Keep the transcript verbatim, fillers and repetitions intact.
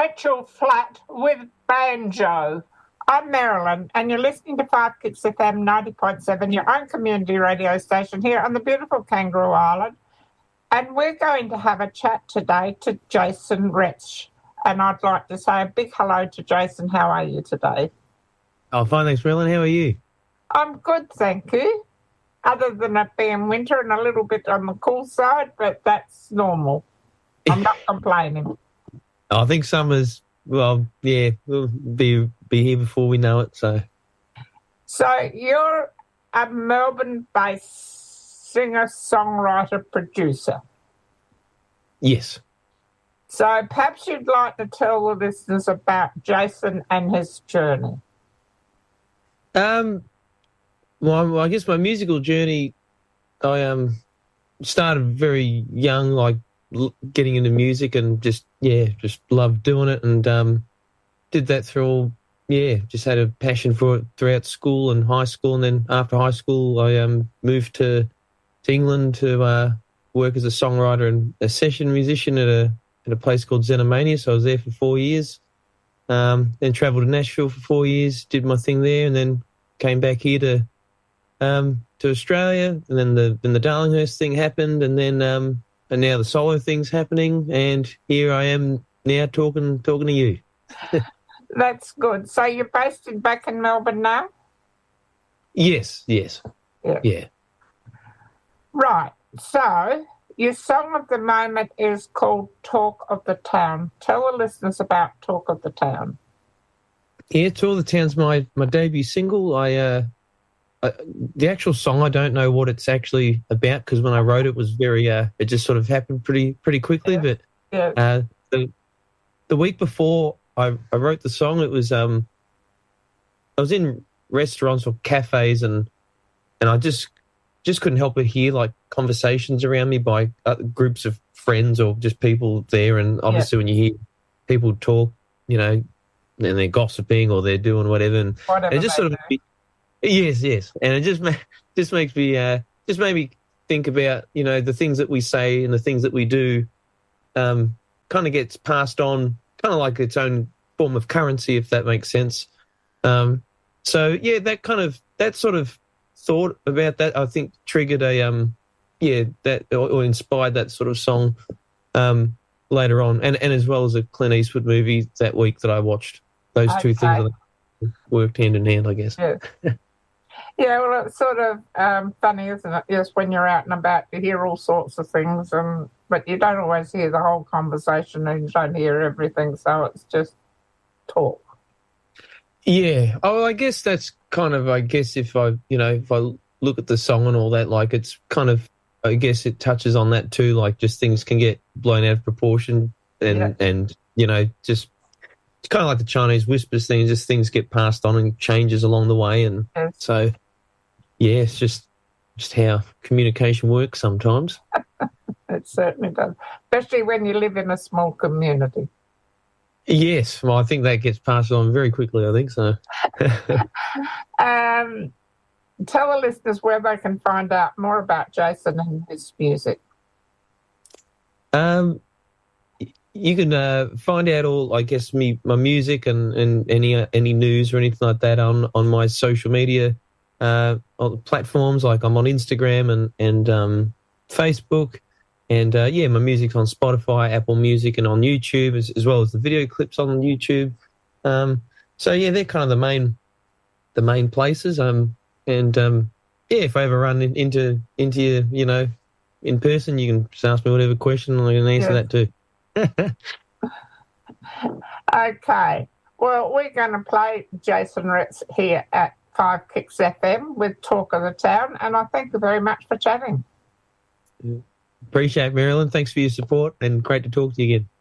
Rachel Flatt with Banjo. I'm Marilyn, and you're listening to Five Kicks F M ninety point seven, your own community radio station here on the beautiful Kangaroo Island. And we're going to have a chat today to Jason Retsch. And I'd like to say a big hello to Jason. How are you today? Oh, fine, thanks, Marilyn. How are you? I'm good, thank you. Other than it being winter and a little bit on the cool side, but that's normal. I'm not complaining. I think summer's, well, yeah, we'll be be here before we know it. So, so you're a Melbourne-based singer, songwriter, producer. Yes. So perhaps you'd like to tell the listeners about Jason and his journey. Um. Well, I guess my musical journey, I um started very young, like l- getting into music and just, yeah, just loved doing it and um did that through all, yeah, just had a passion for it throughout school and high school. And then after high school, I um moved to, to England to uh, work as a songwriter and a session musician at a at a place called Xenomania. So I was there for four years. Um, then travelled to Nashville for four years, did my thing there, and then came back here to Um, to Australia, and then the then the Darlinghurst thing happened, and then um, and now the solo thing's happening, and here I am now talking talking to you. That's good. So you're based in, back in Melbourne now? Yes, yes, yeah. yeah. Right. So your song of the moment is called "Talk of the Town." Tell the listeners about "Talk of the Town." Yeah, "Talk of the Town's my my debut single. I. Uh, Uh, the actual song, I don't know what it's actually about because when I wrote it was very, uh, it just sort of happened pretty pretty quickly. Yeah. But yeah. Uh, the the week before I, I wrote the song, it was um, I was in restaurants or cafes and and I just just couldn't help but hear like conversations around me by uh, groups of friends or just people there. And obviously, yeah. when you hear people talk, you know, and they're gossiping or they're doing whatever, and whatever it just sort of. Do. Yes, yes, and it just ma- just makes me uh, just made me think about, you know, the things that we say and the things that we do, um, kind of gets passed on, kind of like its own form of currency, if that makes sense. Um, so yeah, that kind of that sort of thought about that, I think, triggered a um, yeah, that or, or inspired that sort of song um, later on, and and as well as a Clint Eastwood movie that week that I watched. Those okay. two things worked hand in hand, I guess. Yeah. Yeah, well, it's sort of um, funny, isn't it? Yes, when you're out and about, you hear all sorts of things, and but you don't always hear the whole conversation, and you don't hear everything, so it's just talk. Yeah. Oh, I guess that's kind of, I guess if I, you know, if I look at the song and all that, like it's kind of, I guess it touches on that too, like just things can get blown out of proportion and, yeah. and you know, just it's kind of like the Chinese whispers thing, just things get passed on and changes along the way. And yes. so, yeah, it's just just how communication works sometimes. It certainly does, especially when you live in a small community. Yes, well, I think that gets passed on very quickly, I think so. um, tell the listeners where they can find out more about Jason and his music. Um. You can uh, find out all, I guess, me my music and, and any uh, any news or anything like that on, on my social media uh, on platforms. Like I'm on Instagram and and um, Facebook, and uh, yeah, my music's on Spotify, Apple Music, and on YouTube as, as well as the video clips on YouTube. Um, so yeah, they're kind of the main the main places. Um, and um, yeah, if I ever run in, into into you, you know, in person, you can just ask me whatever question and I can answer yeah. that too. Okay. Well, we're going to play Jason Retsch here at Five Kicks F M with Talk of the Town, and I thank you very much for chatting. Appreciate it, Marilyn. Thanks for your support, and great to talk to you again.